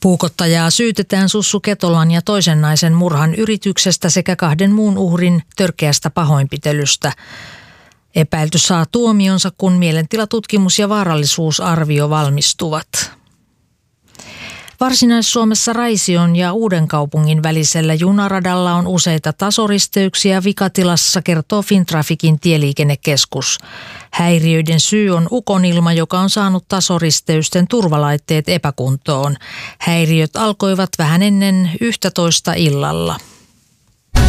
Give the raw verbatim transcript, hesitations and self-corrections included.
Puukottajaa syytetään Sussu Ketolan ja toisen naisen murhan yrityksestä sekä kahden muun uhrin törkeästä pahoinpitelystä. Epäilty saa tuomionsa, kun mielentilatutkimus ja vaarallisuusarvio valmistuvat. Varsinais-Suomessa Raision ja Uudenkaupungin välisellä junaradalla on useita tasoristeyksiä vikatilassa, kertoo Fintrafficin tieliikennekeskus. Häiriöiden syy on ukonilma, joka on saanut tasoristeysten turvalaitteet epäkuntoon. Häiriöt alkoivat vähän ennen yksitoista illalla.